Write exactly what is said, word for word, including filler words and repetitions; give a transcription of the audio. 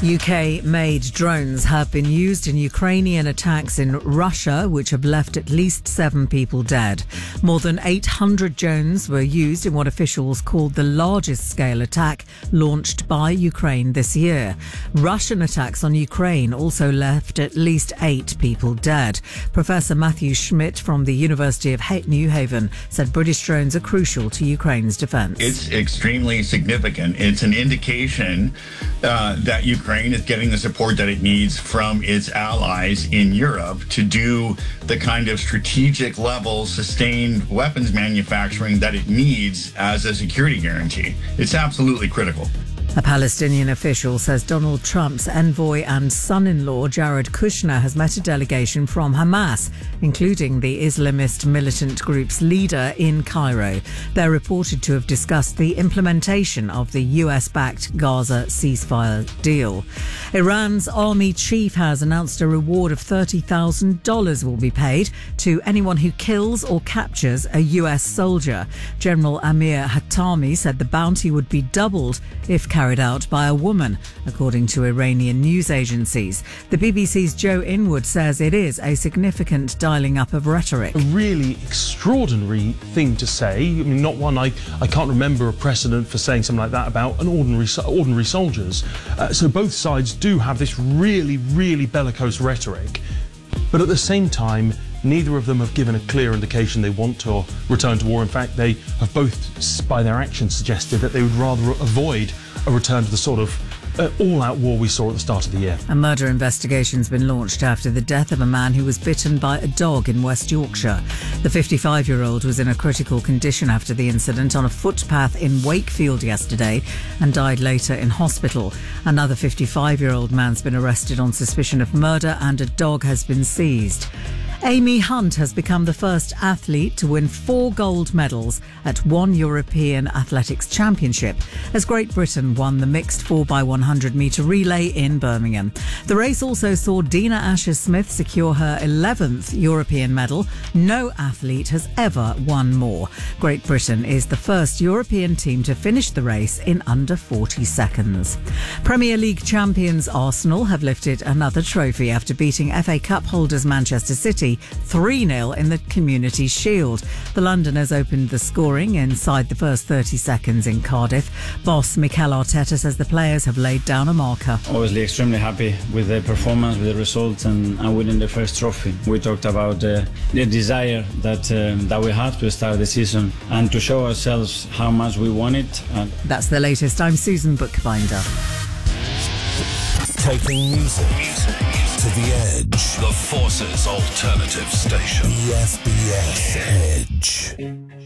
U K-made drones have been used in Ukrainian attacks in Russia, which have left at least seven people dead. More than eight hundred drones were used in what officials called the largest scale attack launched by Ukraine this year. Russian attacks on Ukraine also left at least eight people dead. Professor Matthew Schmidt from the University of New Haven said British drones are crucial to Ukraine's defence. It's extremely significant. It's an indication uh, that Ukraine Ukraine is getting the support that it needs from its allies in Europe to do the kind of strategic level sustained weapons manufacturing that it needs as a security guarantee. It's absolutely critical. A Palestinian official says Donald Trump's envoy and son-in-law Jared Kushner has met a delegation from Hamas, including the Islamist militant group's leader in Cairo. They're reported to have discussed the implementation of the U S-backed Gaza ceasefire deal. Iran's army chief has announced a reward of thirty thousand dollars will be paid to anyone who kills or captures a U S soldier. General Amir Hatami said the bounty would be doubled if carried out by a woman, according to Iranian news agencies. The B B C's Joe Inwood says it is a significant dialling up of rhetoric. A really extraordinary thing to say. I mean, not one I, I can't remember a precedent for saying something like that about an ordinary ordinary soldiers. Uh, so both sides do have this really, really bellicose rhetoric, but at the same time, neither of them have given a clear indication they want to return to war. In fact, they have both, by their actions, suggested that they would rather avoid a return to the sort of uh, all-out war we saw at the start of the year. A murder investigation's been launched after the death of a man who was bitten by a dog in West Yorkshire. The fifty-five-year-old was in a critical condition after the incident on a footpath in Wakefield yesterday and died later in hospital. Another fifty-five-year-old man's been arrested on suspicion of murder and a dog has been seized. Amy Hunt has become the first athlete to win four gold medals at one European Athletics Championship as Great Britain won the mixed four by one hundred metre relay in Birmingham. The race also saw Dina Asher-Smith secure her eleventh European medal. No athlete has ever won more. Great Britain is the first European team to finish the race in under forty seconds. Premier League champions Arsenal have lifted another trophy after beating F A Cup holders Manchester City three nil in the Community Shield. The Londoners opened the scoring inside the first thirty seconds in Cardiff. Boss Mikel Arteta says the players have laid down a marker. Obviously extremely happy with the performance, with the results and, and winning the first trophy. We talked about uh, the desire that um, that we have to start the season and to show ourselves how much we want it. And That's the latest. I'm Susan Bookbinder. Taking music, music to the edge. The Forces Alternative Station. E S B S Edge.